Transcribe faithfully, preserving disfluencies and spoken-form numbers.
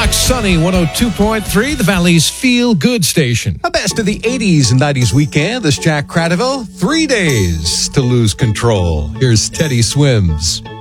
Rock Sunny one oh two point three, the Valley's Feel Good station. A best of the eighties and nineties weekend. This Jack Cradaville. Three days to lose control. Here's Teddy Swims.